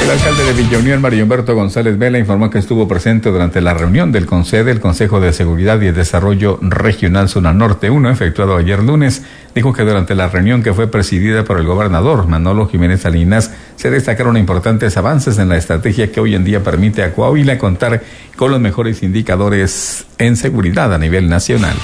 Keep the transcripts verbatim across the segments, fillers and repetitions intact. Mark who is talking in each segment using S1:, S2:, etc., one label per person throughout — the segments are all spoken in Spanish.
S1: El alcalde de Villa Unión, Mario Humberto González Vela, informó que estuvo presente durante la reunión del CONCEDE, el Consejo de Seguridad y Desarrollo Regional Zona Norte uno, efectuado ayer lunes. Dijo que durante la reunión, que fue presidida por el gobernador Manolo Jiménez Salinas, se destacaron importantes avances en la estrategia que hoy en día permite a Coahuila contar con los mejores indicadores en seguridad a nivel nacional.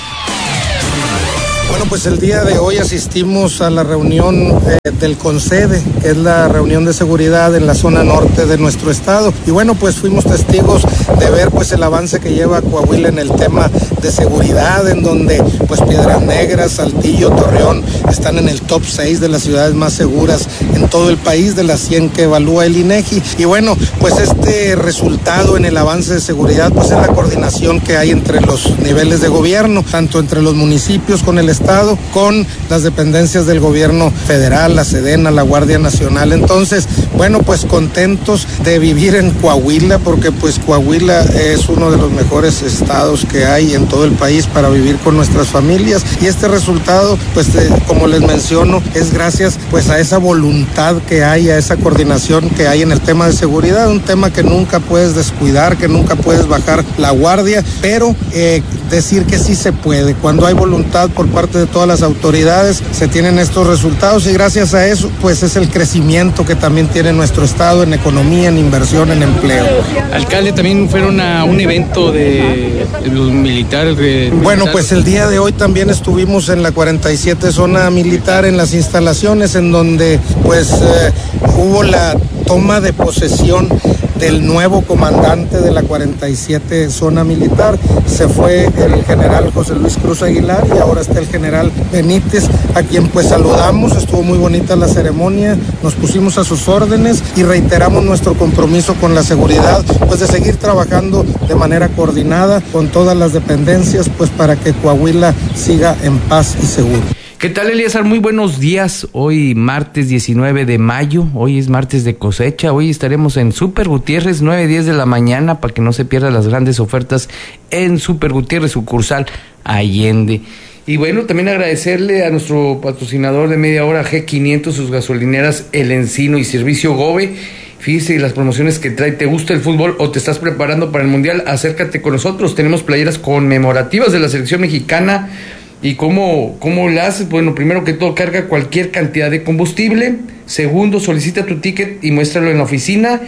S2: Bueno, pues el día de hoy asistimos a la reunión eh, del CONCEDE, que es la reunión de seguridad en la zona norte de nuestro estado. Y bueno, pues fuimos testigos de ver pues el avance que lleva Coahuila en el tema de seguridad, en donde pues Piedras Negras, Saltillo, Torreón están en el top seis de las ciudades más seguras en todo el país, de las cien que evalúa el INEGI. Y bueno, pues este resultado en el avance de seguridad pues es la coordinación que hay entre los niveles de gobierno, tanto entre los municipios con el estado, con las dependencias del gobierno federal, la Sedena, la Guardia Nacional. Entonces, bueno, pues contentos de vivir en Coahuila, porque pues Coahuila es uno de los mejores estados que hay en todo el país para vivir con nuestras familias, y este resultado, pues de, como les menciono, es gracias pues a esa voluntad que hay, a esa coordinación que hay en el tema de seguridad, un tema que nunca puedes descuidar, que nunca puedes bajar la guardia, pero eh, decir que sí se puede. Cuando hay voluntad por parte de todas las autoridades, se tienen estos resultados, y gracias a eso pues es el crecimiento que también tiene nuestro estado en economía, en inversión, en empleo.
S3: Alcalde, también fueron a un evento de los militares. De...
S2: Bueno, pues el día de hoy también estuvimos en la cuarenta y siete zona militar, en las instalaciones, en donde pues eh, hubo la toma de posesión del nuevo comandante de la cuarenta y siete zona militar. Se fue el general José Luis Cruz Aguilar y ahora está el general Benítez, a quien pues saludamos. Estuvo muy bonita la ceremonia, nos pusimos a sus órdenes y reiteramos nuestro compromiso con la seguridad, pues de seguir trabajando de manera coordinada con todas las dependencias, pues para que Coahuila siga en paz y seguro.
S3: ¿Qué tal, Elíasar? Muy buenos días. Hoy martes diecinueve de mayo, hoy es martes de cosecha, hoy estaremos en Super Gutiérrez, nueve diez de la mañana, para que no se pierdan las grandes ofertas en Super Gutiérrez, sucursal Allende. Y bueno, también agradecerle a nuestro patrocinador de media hora, G quinientos, sus gasolineras El Encino y Servicio Gobe. Fíjese las promociones que trae. ¿Te gusta el fútbol o te estás preparando para el Mundial? Acércate con nosotros, tenemos playeras conmemorativas de la selección mexicana. ¿Y cómo, cómo la haces? Bueno, primero que todo, carga cualquier cantidad de combustible. Segundo, solicita tu ticket y muéstralo en la oficina.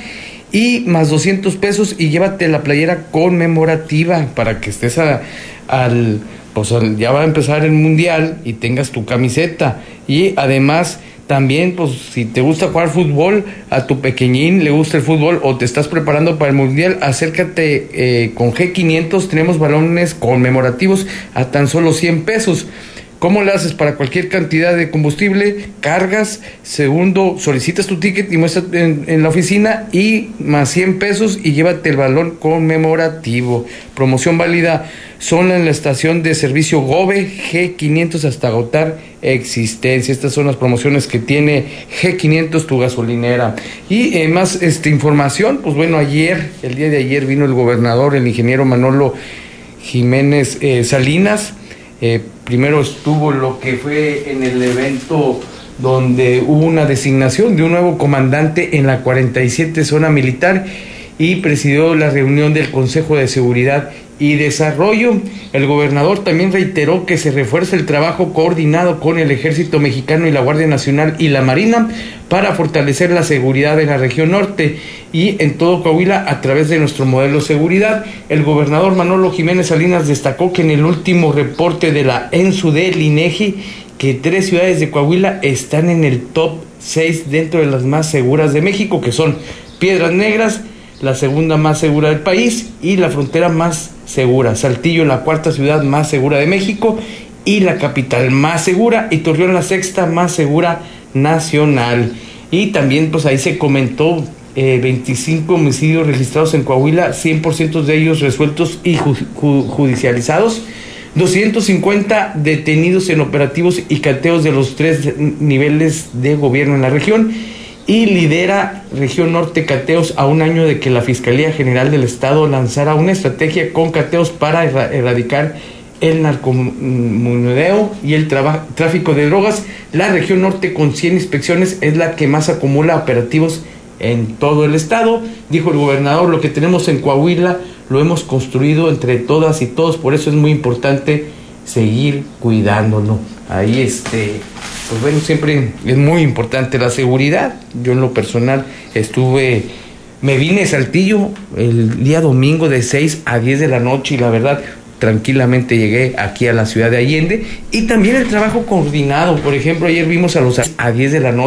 S3: Y más doscientos pesos y llévate la playera conmemorativa para que estés a, al... Pues ya va a empezar el Mundial y tengas tu camiseta. Y además... También, pues, si te gusta jugar fútbol, a tu pequeñín le gusta el fútbol o te estás preparando para el Mundial, acércate eh, con G quinientos, tenemos balones conmemorativos a tan solo cien pesos. ¿Cómo le haces? Para cualquier cantidad de combustible, cargas. Segundo, solicitas tu ticket y muestras en, en la oficina, y más cien pesos y llévate el balón conmemorativo. Promoción válida solo en la estación de servicio Gobe, G quinientos, hasta agotar existencia. Estas son las promociones que tiene G quinientos, tu gasolinera. Y eh, más este, información, pues bueno, ayer, el día de ayer vino el gobernador, el ingeniero Manolo Jiménez eh, Salinas. Eh, primero estuvo lo que fue en el evento donde hubo una designación de un nuevo comandante en la cuarenta y siete zona militar, y presidió la reunión del Consejo de Seguridad y Desarrollo. El gobernador también reiteró que se refuerza el trabajo coordinado con el Ejército Mexicano y la Guardia Nacional y la Marina para fortalecer la seguridad en la región norte y en todo Coahuila a través de nuestro modelo de seguridad. El gobernador Manolo Jiménez Salinas destacó que en el último reporte de la ENSU del INEGI, que tres ciudades de Coahuila están en el top seis dentro de las más seguras de México, que son Piedras Negras, la segunda más segura del país, y la frontera más segura, Saltillo, la cuarta ciudad más segura de México, y la capital más segura, y Torreón, la sexta más segura nacional. Y también pues ahí se comentó eh, veinticinco homicidios registrados en Coahuila, cien por ciento de ellos resueltos y ju- ju- judicializados, doscientos cincuenta detenidos en operativos y cateos de los tres niveles de gobierno en la región. Y lidera Región Norte cateos a un año de que la Fiscalía General del Estado lanzara una estrategia con cateos para erradicar el narcomenudeo y el traba, tráfico de drogas. La Región Norte, con cien inspecciones, es la que más acumula operativos en todo el estado. Dijo el gobernador, lo que tenemos en Coahuila lo hemos construido entre todas y todos, por eso es muy importante seguir cuidándonos. Ahí este, pues bueno, siempre es muy importante la seguridad. Yo en lo personal estuve, me vine a Saltillo el día domingo de seis a diez de la noche y la verdad, tranquilamente llegué aquí a la ciudad de Allende. Y también el trabajo coordinado, por ejemplo, ayer vimos a los a diez de la noche